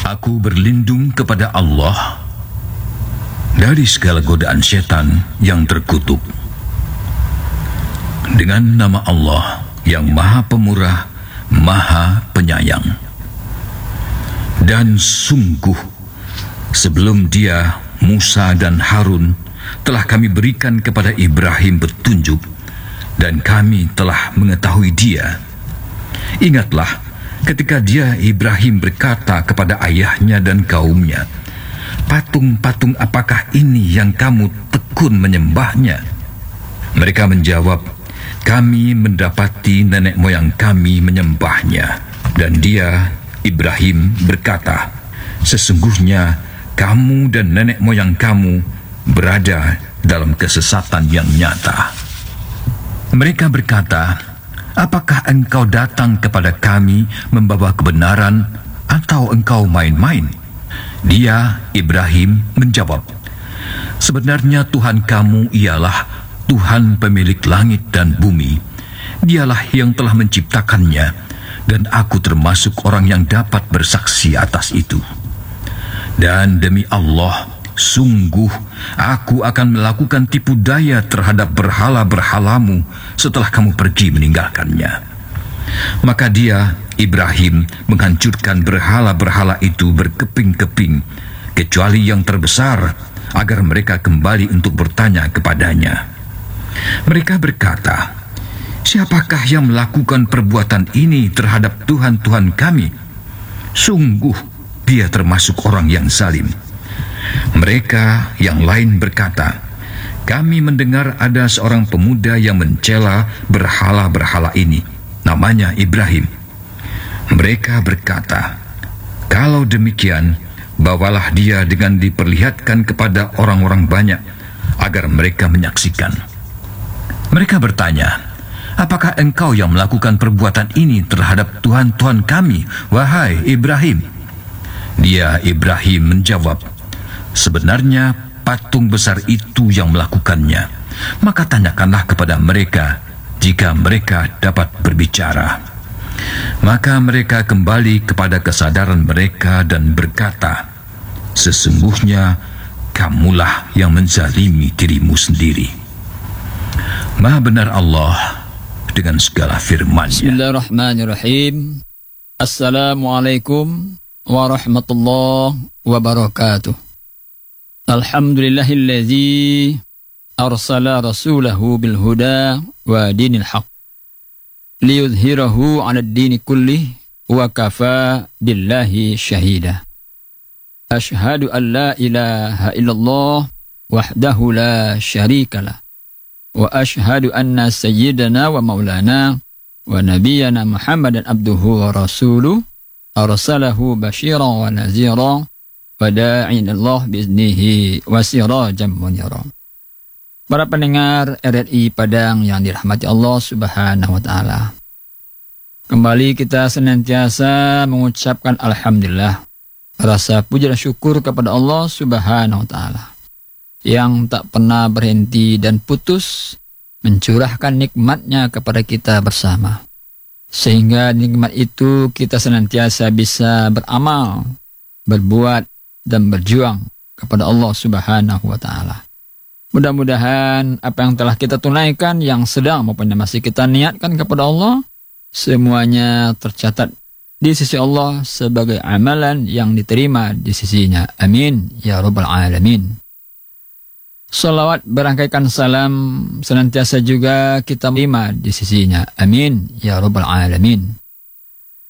Aku berlindung kepada Allah dari segala godaan setan yang terkutuk. Dengan nama Allah yang Maha Pemurah, Maha Penyayang. Dan sungguh, sebelum dia, Musa dan Harun, telah kami berikan kepada Ibrahim petunjuk, dan kami telah mengetahui dia. Ingatlah ketika dia, Ibrahim, berkata kepada ayahnya dan kaumnya, "Patung-patung apakah ini yang kamu tekun menyembahnya?" Mereka menjawab, "Kami mendapati nenek moyang kami menyembahnya." Dan dia, Ibrahim, berkata, "Sesungguhnya kamu dan nenek moyang kamu berada dalam kesesatan yang nyata." Mereka berkata, "Apakah engkau datang kepada kami membawa kebenaran atau engkau main-main?" Dia, Ibrahim, menjawab, "Sebenarnya Tuhan kamu ialah Tuhan pemilik langit dan bumi. Dialah yang telah menciptakannya, dan aku termasuk orang yang dapat bersaksi atas itu. Dan demi Allah, sungguh aku akan melakukan tipu daya terhadap berhala-berhalamu setelah kamu pergi meninggalkannya." Maka dia, Ibrahim, menghancurkan berhala-berhala itu berkeping-keping, kecuali yang terbesar, agar mereka kembali untuk bertanya kepadanya. Mereka berkata, "Siapakah yang melakukan perbuatan ini terhadap Tuhan-Tuhan kami? Sungguh dia termasuk orang yang zalim." Mereka yang lain berkata, "Kami mendengar ada seorang pemuda yang mencela berhala-berhala ini, namanya Ibrahim." Mereka berkata, "Kalau demikian, bawalah dia dengan diperlihatkan kepada orang-orang banyak, agar mereka menyaksikan." Mereka bertanya, "Apakah engkau yang melakukan perbuatan ini terhadap Tuhan-Tuhan kami, wahai Ibrahim?" Dia, Ibrahim, menjawab, "Sebenarnya patung besar itu yang melakukannya. Maka tanyakanlah kepada mereka, jika mereka dapat berbicara." Maka mereka kembali kepada kesadaran mereka dan berkata, "Sesungguhnya kamulah yang menzalimi dirimu sendiri." Maha benar Allah dengan segala firman-Nya. Bismillahirrahmanirrahim. Assalamualaikum warahmatullahi wabarakatuh. Alhamdulillahilladzi arsala rasulahu bil huda wa dinil haq liyudhhirahu 'ala ad-dini kullih wa kafa billahi syahida. Asyhadu an la ilaha illallah wahdahu la syarikalah wa asyhadu anna sayyidana wa maulana wa nabiyyana Muhammadan abduhu wa rasuluh arsalahu basyiran wa naziran wa da'iyan Allah biiznihi wa sirajan munira. Para pendengar RRI Padang yang dirahmati Allah Subhanahu wa taala. Kembali kita senantiasa mengucapkan alhamdulillah, rasa puji dan syukur kepada Allah Subhanahu wa taala yang tak pernah berhenti dan putus mencurahkan nikmat-Nya kepada kita bersama. Sehingga nikmat itu kita senantiasa bisa beramal, berbuat dan berjuang kepada Allah Subhanahu wa taala. Mudah-mudahan apa yang telah kita tunaikan, yang sedang maupun yang masih kita niatkan kepada Allah, semuanya tercatat di sisi Allah sebagai amalan yang diterima di sisinya. Amin ya rabbal alamin. Salawat berangkaikan salam senantiasa juga kita terima di sisinya. Amin ya rabbal alamin.